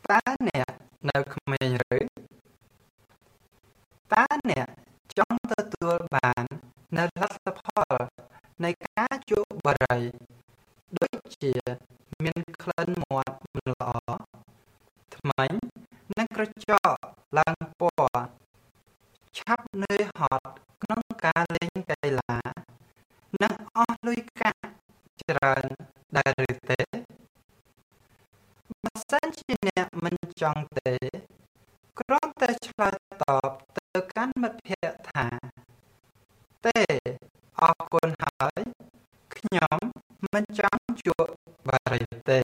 តើអ្នកនៅក្មេងឬតើអ្នកចង់ទទួលបាននូវលទ្ធផលនៃការជក់បារីដូចជាមានក្លិនមាត់មិនល្អធ្មេញនិងក្រចកឡើងពណ៌ឆាប់នឿយហត់ក្នុងការលេងកីឡានិងអស់លុយកាក់ច្រើនដែរឬទេបើសិនជាអ្នកមិនចង់ទេគ្រាន់តែឆ្លើយតបទៅកាន់មិត្តភក្តិថាទេអរគុណហើយខ្ញុំមិនចង់ជក់បារីទេ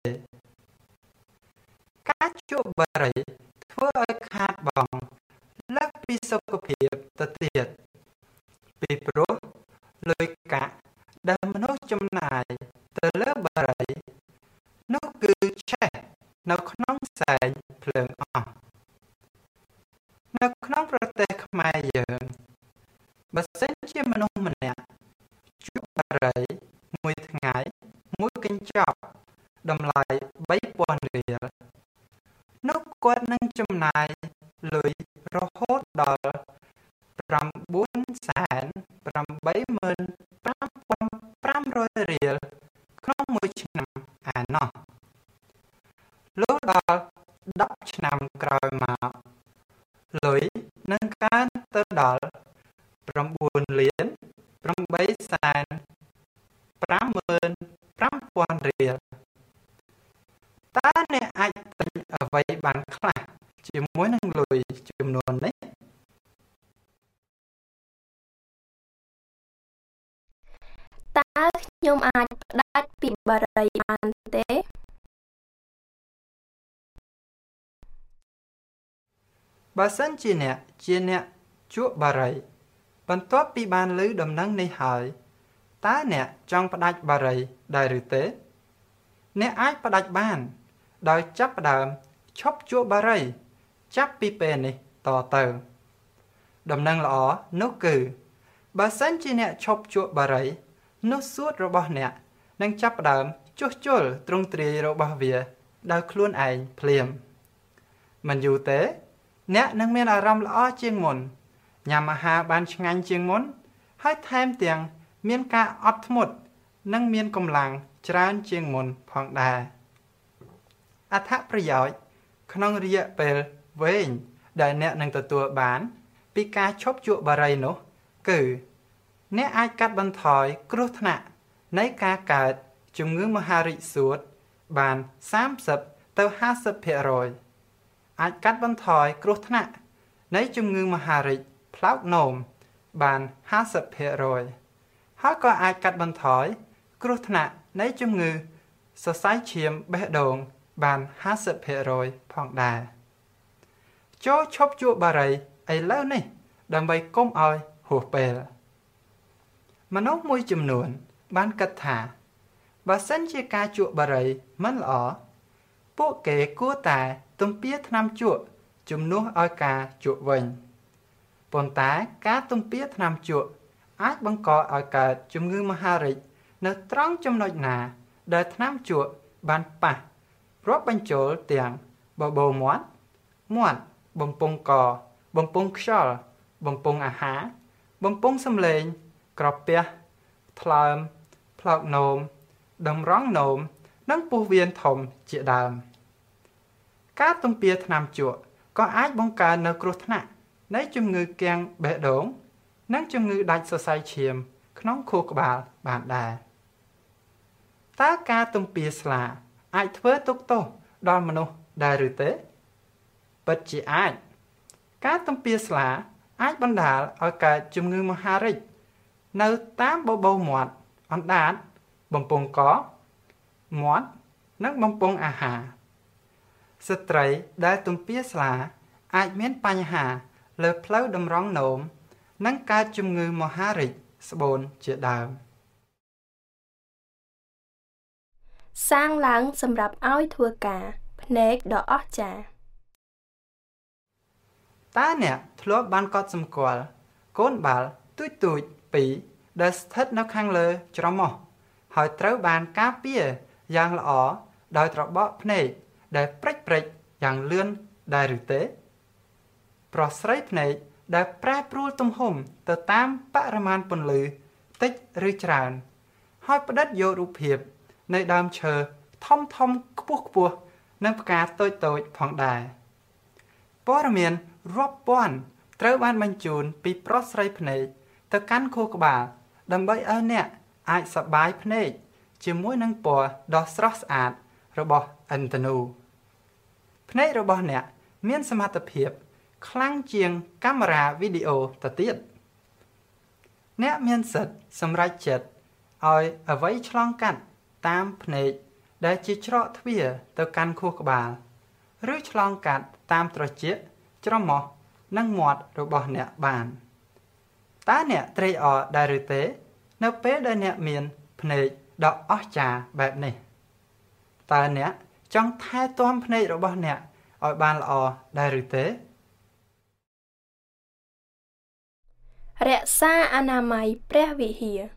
ការជក់បារីធ្វើឲ្យខាតបង់លើសពីសុខភាពទៅទៀតពីព្រោះលុយកាក់ដែលមនុស្សចំណាយទៅលើបារីនោះគឺឆេះនៅក្នុងសែងភ្លើងអស់នៅក្នុងប្រទេសខ្មែរយើងបើសិនជាមនុស្សម្នាក់ជក់បារីមួយថ្ងៃមួយកញ្ចប់តម្លៃ 3,000 រៀលនោះគាត់នឹងចំណាយលុយរហូតដល់ 985,500 រៀលក្នុងមួយឆ្នាំឯណោះលុះដល់10ឆ្នាំក្រោយមកលុយនឹងកើនទៅដល់ 9,855,000 រៀលតើអ្នកអាចទិញអ្វីបានខ្លះជាមួយនឹងលុយចំនួននេះតើខ្ញុំអាចផ្ដាច់ពីបារីបានទេបើសិនជាអ្នកជក់បារីបន្ទាប់ពីបានឮដំណឹងនេះហើយតើអ្នកចង់ផ្ដាច់បារីដែរឬទេអ្នកអាចផ្ដាច់បានដោយចាប់ផ្ដើមឈប់ជក់បារីចាប់ពីពេលនេះតទៅដំណឹងល្អនោះគឺបើសិនជាអ្នកឈប់ជក់បារីនោះសួតរបស់អ្នកនឹងចាប់ផ្ដើមជួសជុលទ្រង់ទ្រាយរបស់វាដោយខ្លួនឯងភ្លាមមិនយូរទេអ្នកនឹងមានអារម្មណ៍ល្អជាងមុនញ៉ាំអាហារបានឆ្ងាញ់ជាងមុនហើយថែមទាំងមានការអត់ធ្មត់និងមានកម្លាំងច្រើនជាងមុនផងដែរអត្ថប្រយោជន៍ក្នុងរយៈពេលវែងដែលអ្នកនឹងទទួលបានពីការឈប់ជក់បារីនោះគឺអ្នកអាចកាត់បន្ថយគ្រោះថ្នាក់នៃការកើតជំងឺមហារីកសួតបាន 30 ទៅ 50% អាចកាត់បន្ថយគ្រោះថ្នាក់នៃជំងឺមហារីកផ្លោកនោមបាន 50% ហើយក៏អាចកាត់បន្ថយគ្រោះថ្នាក់នៃជំងឺសរសៃឈាមបេះដូងបាន 50% ផងដែរចូលឈប់ជក់បារីឥឡូវនេះដើម្បីកុំឲ្យហួសពេលមនុស្សមួយចំនួនបានគិតថាបើសិនជាការជក់បារីមិនល្អពួកគេគួរតែទំពាថ្នាំជក់ជំនួសឲ្យការជក់វិញប៉ុន្តែការទំពាថ្នាំជក់អាចបង្កឲ្យកើតជំងឺមហារីកនៅត្រង់ចំណុចណាដែលថ្នាំជក់បានប៉ះរាប់បញ្ចូលទាំងបបូរមាត់បំពង់កបំពង់ខ្យល់បំពង់អាហារបំពង់សម្លេងក្រពះថ្លើមផ្លោកនោមតម្រង់នោមនិងពោះវៀនធំជាដើមការទំពាថ្នាំជក់ក៏អាចបង្កើននូវគ្រោះថ្នាក់នៃជំងឺគាំងបេះដូងនិងជំងឺដាច់សរសៃឈាមក្នុងខួរក្បាលបានដែរតើការទំពាស្លាអាចធ្វើទុក្ខទោសដល់មនុស្សដែរឬទេពិតជាអាចការទំពាស្លាអាចបណ្ដាលឲ្យកើតជំងឺមហារីកនៅតាមបបូរមាត់អណ្ដាតបំពង់កមាត់និងបំពង់អាហារស្ត្រីដែលទំពាស្លាអាចមានបញ្ហាលើផ្លូវតម្រង់នោមនិងកើតជំងឺមហារីកស្បូនជាដើមសាងឡើងសម្រាប់ឲ្យធ្វើការភ្នែកដ៏អស្ចារ្យតើអ្នកធ្លាប់បានកត់សម្គាល់កូនបាល់ទូចពីរដែលស្ថិតនៅខាងលើច្រមុះហើយត្រូវបានការពារយ៉ាងល្អដោយត្របកភ្នែកដែលព្រិចយ៉ាងលឿនដែរឬទេប្រស្រីភ្នែកដែលប្រែប្រួលទំហំទៅតាមបរិមាណពន្លឺតិចឬច្រើនហើយផ្ដិតយករូបភាពនៃដើមឈើធំខ្ពស់និងផ្កាតូចផងដែរព័ត៌មានរាប់ពាន់ត្រូវបានបញ្ជូនពីប្រស្រីភ្នែកទៅកាន់ខួរក្បាលដើម្បីឲ្យអ្នកអាចសប្បាយភ្នែកជាមួយនឹងពណ៌ដ៏ស្រស់ស្អាតរបស់ឥន្ធនូភ្នែករបស់អ្នកមានសមត្ថភាពខ្លាំងជាងកាមេរ៉ាវីដេអូទៅទៀតអ្នកមានសិទ្ធិសម្រេចចិត្តឲ្យអ្វីឆ្លងកាត់តាមភ្នែកដែលជាច្រកទ្វារទៅកាន់ខួរក្បាលឬឆ្លងកាត់តាមត្រចៀកច្រមុះនិងមាត់របស់អ្នកបានតើអ្នកត្រេកអរដែរឬទេនៅពេលដែលអ្នកមានភ្នែកដ៏អស្ចារ្យបែបនេះតើអ្នកចង់ថែទាំភ្នែករបស់អ្នកឲ្យបានល្អដែរឬទេរក្សាអនាម័យព្រះវិហារ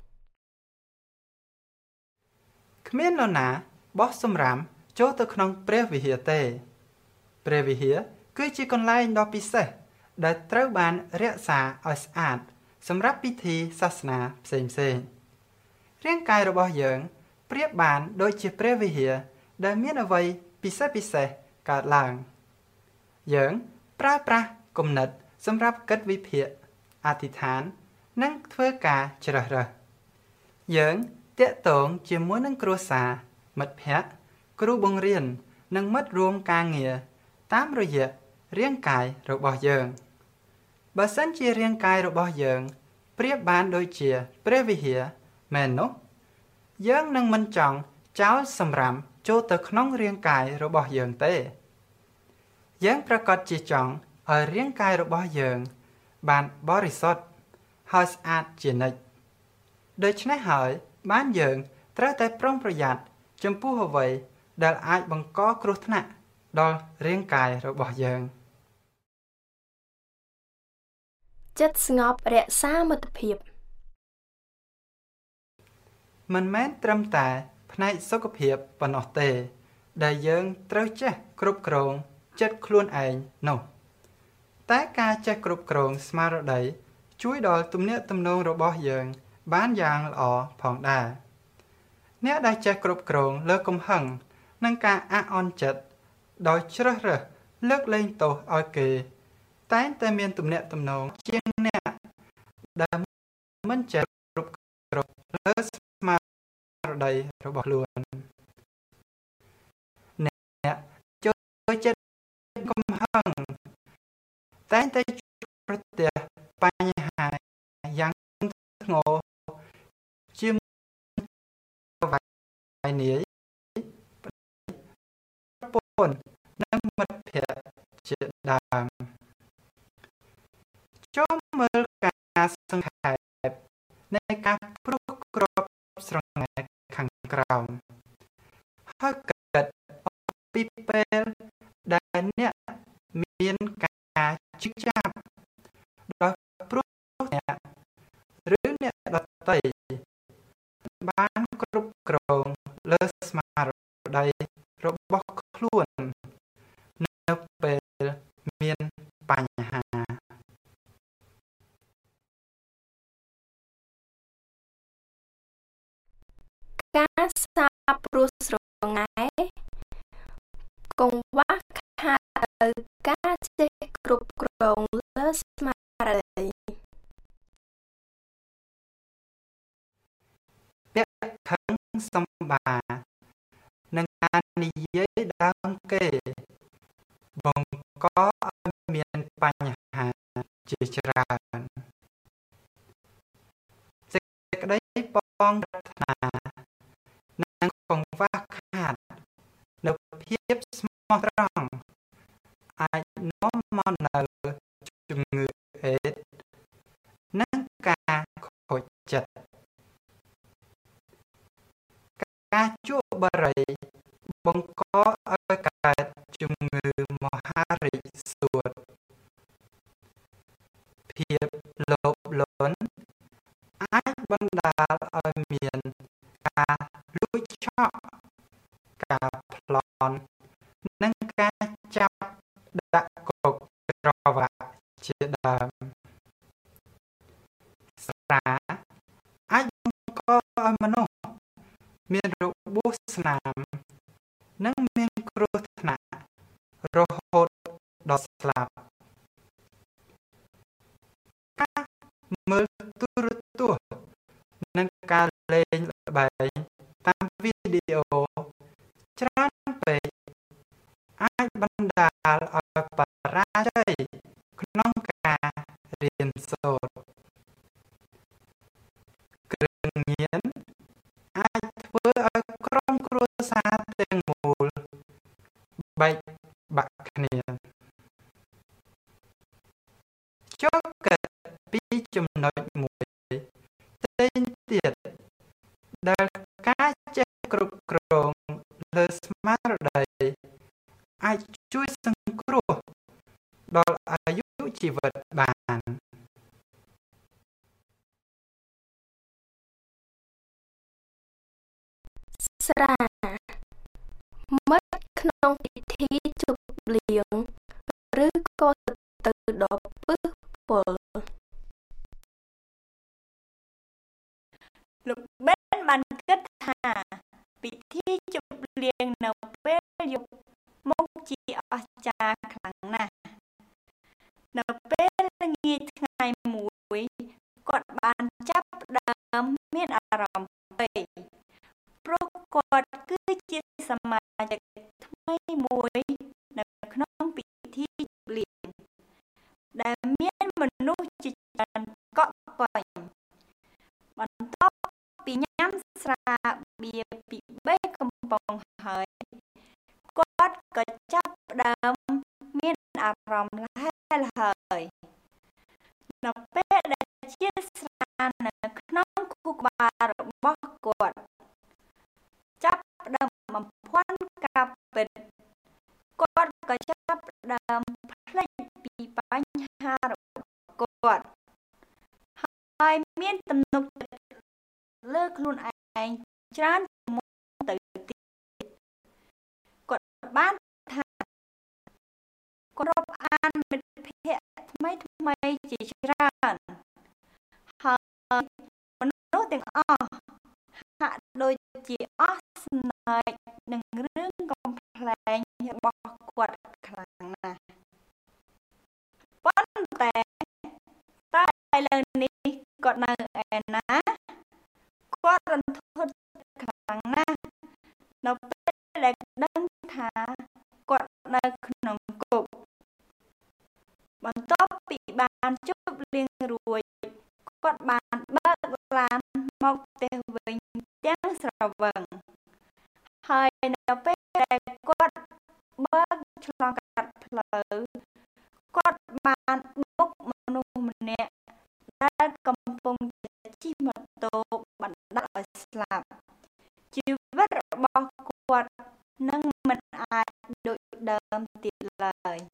គ្មាននរណាបោះសម្រាមចូលទៅក្នុងព្រះវិហារទេព្រះវិហារគឺជាកន្លែងដ៏ពិសេសដែលត្រូវបានរក្សាឲ្យស្អាតសម្រាប់ពិធីសាសនាផ្សេងរាងកាយរបស់យើងប្រៀបបានដូចជាព្រះវិហារដែលមានអ្វីពិសេសកើតឡើងយើងប្រើប្រាស់គំនិតសម្រាប់គិតវិភាគអធិដ្ឋាននិងធ្វើការជ្រើសរើសយើងតាក់ទងជាមួយនឹងគ្រួសារមិត្តភ័ក្តិគ្រូបង្រៀននិងមិត្តរួមការងារតាមរយៈរាងកាយរបស់យើងបើសិនជារាងកាយរបស់យើងប្រៀបបានដូចជាព្រះវិហារមែននោះយើងនឹងមិនចង់ចោលសម្រាមចូលទៅក្នុងរាងកាយរបស់យើងទេយើងប្រកាសជាចង់ឲ្យរាងកាយរបស់យើងបានបរិសុទ្ធហើយស្អាតជានិច្ចដូច្នេះហើយបានយើងត្រូវតែប្រុងប្រយ័ត្នចំពោះអ្វីដែលអាចបង្កគ្រោះថ្នាក់ដល់រាងកាយរបស់យើងចិត្តស្ងប់រក្សាមិត្តភាពមិនមែនត្រឹមតែផ្នែកសុខភាពប៉ុណ្ណោះទេដែលយើងត្រូវចេះគ្រប់គ្រងចិត្តខ្លួនឯងនោះតែការចេះគ្រប់គ្រងស្មារតីជួយដល់ទំនាក់ទំនងរបស់យើងបានយ៉ាងល្អផងដែរអ្នកដែលចេះគ្រប់គ្រងលើកំហឹងនិងការអាក់អន់ចិត្តដោយជ្រើសរើសលើកលែងទោសឲ្យគេតែងតែមានទំនាក់ទំនងជាងអ្នកដែលមិនចេះគ្រប់គ្រងលើស្មារតីរបស់ខ្លួនអ្នកចូលចិត្តកំហឹងតែងតែប្រទះបញ្ហាយ៉ាងធ្ងរជាមួយវាយនាយប្រពន្ធនិងមិត្តភក្តិជាដើមចូលមើលការសង្ខេបនៃការព្រោះគ្រាប់ស្រងែខាងក្រោមហើយគិតពីពេលដែលអ្នកមានការជឿចាប់ដោយព្រោះអ្នកឬអ្នកដទៃបានគ្រប់គ្រងលើស្មារតីរបស់ខ្លួននៅពេលមានបញ្ហាការសាព្រោះស្រងែកង្វះខាតទៅការចេះគ្រប់គ្រងលើស្មារតីពាក់ខឹងសម្បានឹងការនិយាយដើមគេបង្កឲ្យមានបញ្ហាជាច្រើនសេចក្តីបងប្រាថ្នានិងកង្វះខាតនៅភាពស្មោះត្រង់អាចនាំមកនូវជំងឺអេដស៍និងការខូចចិត្តការជក់បារីបង្កឲ្យកើតជំងឺមហារីកសួតភាពលោភលន់អាចបណ្ដាលឲ្យមានការលួចឆក់ការប្លន់និងការដាក់គុកក្រវ៉ាក់ជាដើមស្រាអាចបង្កឲ្យមនុស្សមានរបួសស្នាមនិងមានគ្រោះថ្នាក់រហូតដល់ស្លាប់ការមើលទូរទស្សន៍និងការលេងល្បែងតាមវីដេអូច្រើនពេកអាចបណ្ដាលឲ្យបរាជ័យក្នុងការរៀនសូត្រគ្រឿងញៀនអាចធ្វើឲ្យក្រុមគ្រួសារទាំងមូលបែកបាក់គ្នាចូលកិត្តពីចំណុចមួយផ្សេងទៀតដែលការចេះគ្រប់គ្រងលើស្មារតីអាចជួយសង្គ្រោះដល់អាយុជីវិតបានស្រាមិត្តក្នុងពិធីជប់លៀងឬក៏ទៅដល់ពឹសពលលោកបេនបានគិតថាពិធីជប់លៀងនៅពេលយប់មកជាអស្ចារ្យខ្លាំងណាស់នៅពេលល្ងាចថ្ងៃមួយគាត់បានចាប់ផ្ដើមមានអារម្មណ៍ពេកព្រោះគាត់គឺជាសមាជិកថ្មីមួយនៅក្នុងពិធីជប់លៀងដែលមានមនុស្សជាច្រើនកក់កុញបន្ទាប់ពីញ៉ាំស្រាបៀរពីបេះកំប៉ុងហើយគាត់ក៏ចាប់ផ្ដើមមានអារម្មណ៍ល្ហែលហើយនៅពេលដែលជាស្រានៅក្នុងខួរក្បាលរបស់គាត់ចាប់ផ្ដើមបំភាន់ការពិតគាត់ក៏ចាប់ផ្ដើមភ្លេចពីបញ្ហារបស់គាត់ហើយមានទំនុកចិត្តលើខ្លួនឯងច្រើនជាងមុនទៅទៀតគាត់បានថាគាត់រាប់អានមិត្តភ័ក្តិថ្មីជាច្រើនហើយមនុស្សទាំងអស់ហាក់ដូចជាអស់សំណើចនឹងរឿងកំប្លែងរបស់គាត់ខ្លាំងណាស់ប៉ុន្តែឥឡូវនេះគាត់នៅឯណាគាត់រន្ធត់ខ្លាំងណាស់នៅពេលដែលដឹងថាគាត់នៅក្នុងគុកបន្ទាប់ពីបានជប់លៀងរួចគាត់បានបើកឡានមកផ្ទះវិញទាំងស្រវឹងហើយនៅពេលដែលគាត់បើកឆ្លងកាត់ផ្លូវគាត់បានបុកមនុស្សម្នាក់ដែលកំពុងជិះម៉ូតូបណ្ដាលឲ្យស្លាប់ជីវិតរបស់គាត់នឹងមិនអាចដូចដើមទៀតឡើយ